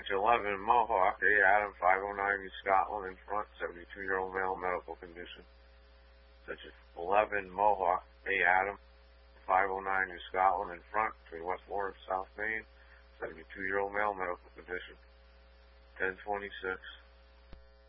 11 Mohawk, A. Adam, 509 New Scotland, in front, 72-year-old male, medical condition. Such as 11 Mohawk, A. Adam, 509 New Scotland, in front, between West Lawrence, South Main, 72-year-old male, medical condition. 1026.